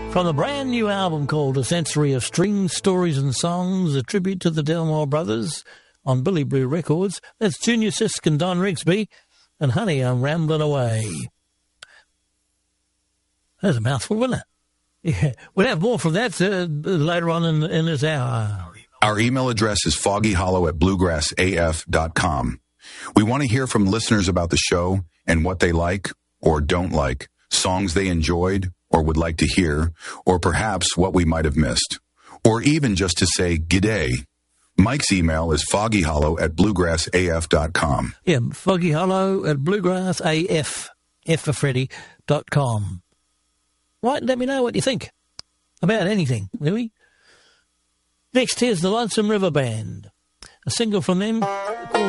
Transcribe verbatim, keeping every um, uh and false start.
From the brand new album called A Century of Strings, Stories and Songs, a tribute to the Delmore Brothers on Billy Blue Records, that's Junior Sisk and Don Rigsby, and Honey, I'm Rambling Away. That's a mouthful, wasn't it? Yeah. We'll have more from that uh, later on in, in this hour. Our email address is foggyhollow at bluegrass a f dot com. We want to hear from listeners about the show and what they like or don't like, songs they enjoyed or would like to hear, or perhaps what we might have missed, or even just to say g'day. Mike's email is foggyhollow at bluegrass a f dot com. Yeah, foggyhollow at bluegrass a f, F for Freddy, dot com. Right, let me know what you think about anything, Louis. Next, here's the Lonesome River Band, a single from them called